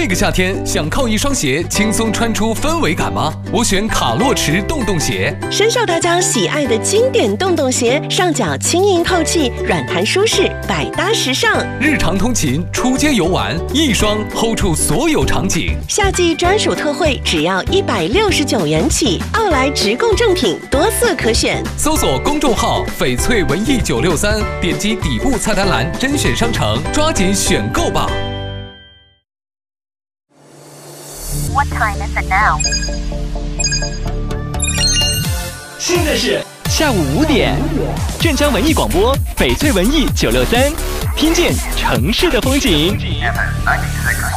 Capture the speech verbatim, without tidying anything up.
这个夏天想靠一双鞋轻松穿出氛围感吗？我选卡洛驰洞洞鞋， 深受大家喜爱的经典洞洞鞋，上脚轻盈透气，软弹舒适，百搭时尚。 日常通勤、出街游玩，一双 hold 住所有场景。 夏季专属特惠，只要一百六十九元起。奥莱直供正品，多色可选。 搜索公众号“翡翠文艺九六三”，点击底部菜单栏甄选商城，抓紧选购吧。 What time is it now? 现在是下午五点，镇江文艺广播，翡翠文艺九六三，听见城市的风景。 F M ninety-six.